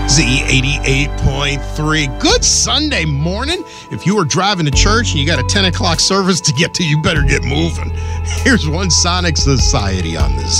Z88.3. Good Sunday morning. If you are driving to church and you got a 10 o'clock service to get to, you better get moving. Here's One Sonic Society on the Z.